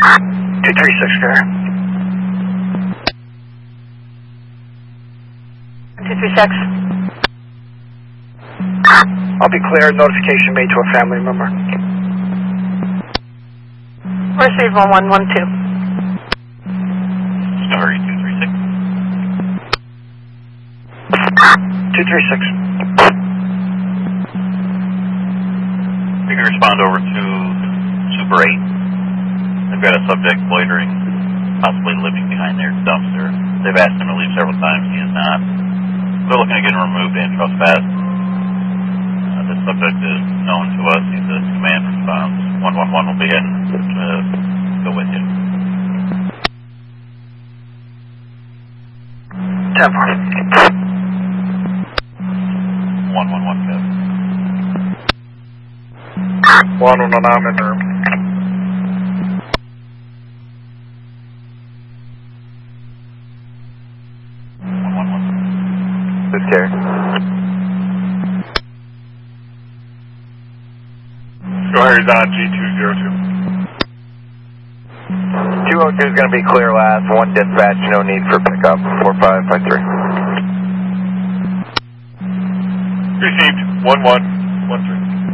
236, clear. 236. I'll be clear. Notification made to a family member. Receive 1112. Sorry, 236. 236. We can respond over to Super 8. They've got a subject loitering, possibly living behind their dumpster. They've asked him to leave several times. He is not. They're looking to get him removed and trespass. The subject is known to us. He's a command response. 111 will be in to go with you. 10-4. 111 go. 111, I'm in the room. This Terry. Squires on G202. 202 is going to be clear last. 1 dispatch, no need for pickup. 4553. Received 1113.